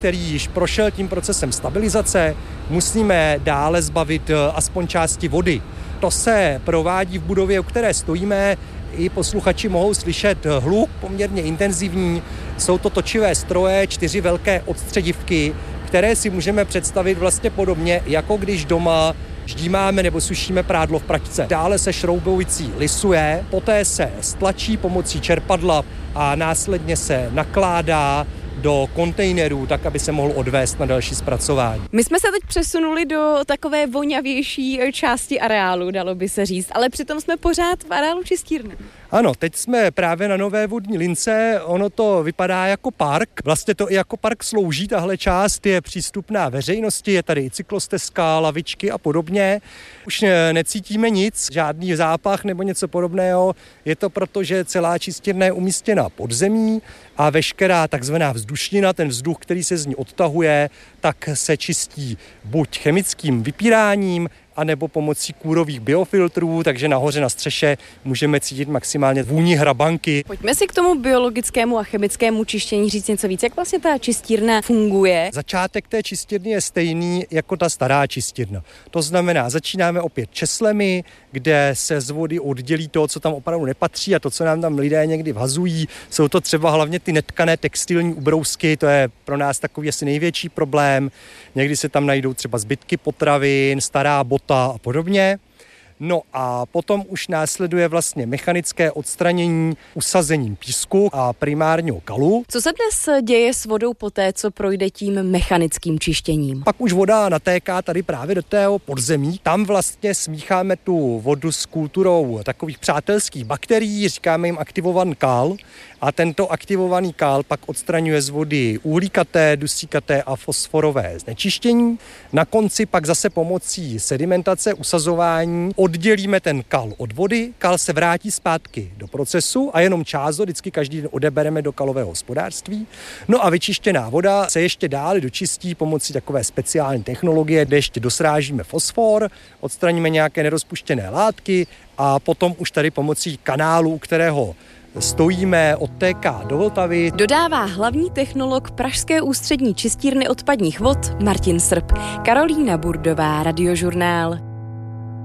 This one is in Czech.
který již prošel tím procesem stabilizace, musíme dále zbavit aspoň části vody. To se provádí v budově, u které stojíme. I posluchači mohou slyšet hluk poměrně intenzivní. Jsou to točivé stroje, 4 velké odstředivky, které si můžeme představit vlastně podobně, jako když doma ždímáme nebo sušíme prádlo v pračce. Dále se šroubovicí lisuje, poté se stlačí pomocí čerpadla a následně se nakládá do kontejnerů, tak aby se mohl odvést na další zpracování. My jsme se teď přesunuli do takové voňavější části areálu, dalo by se říct, ale přitom jsme pořád v areálu čistírny. Ano, teď jsme právě na nové vodní lince, ono to vypadá jako park, vlastně to i jako park slouží, tahle část je přístupná veřejnosti, je tady i cyklostezka, lavičky a podobně. Už necítíme nic, žádný zápach nebo něco podobného, je to proto, že celá čistírna je umístěna pod zemí a veškerá takzvaná vzdušnina, ten vzduch, který se z ní odtahuje, tak se čistí buď chemickým vypíráním, anebo pomocí kůrových biofiltrů, takže nahoře na střeše můžeme cítit maximálně vůni hrabanky. Pojďme si k tomu biologickému a chemickému čištění říct něco víc. Jak vlastně ta čistírna funguje? Začátek té čistírny je stejný jako ta stará čistírna. To znamená, začínáme opět česlemi, kde se z vody oddělí to, co tam opravdu nepatří a to, co nám tam lidé někdy vhazují. Jsou to třeba hlavně ty netkané textilní ubrousky, to je pro nás takový asi největší problém. Někdy se tam najdou třeba zbytky potravin, stará bota a podobně. No a potom už následuje vlastně mechanické odstranění usazením písku a primárního kalu. Co se dnes děje s vodou poté, co projde tím mechanickým čištěním? Pak už voda natéká tady právě do tého podzemí. Tam vlastně smícháme tu vodu s kulturou takových přátelských bakterií, říkáme jim aktivovaný kál. A tento aktivovaný kál pak odstraňuje z vody uhlíkaté, dusíkaté a fosforové znečištění. Na konci pak zase pomocí sedimentace, usazování oddělíme ten kal od vody. Kal se vrátí zpátky do procesu a jenom část vždycky každý den odebereme do kalového hospodářství. No a vyčištěná voda se ještě dále dočistí pomocí takové speciální technologie, kde ještě dosrážíme fosfor, odstraníme nějaké nerozpuštěné látky a potom už tady pomocí kanálu, kterého stojíme, odtéká do Vltavy. Dodává hlavní technolog Pražské ústřední čistírny odpadních vod Martin Srb. Karolína Burdová, Radiožurnál.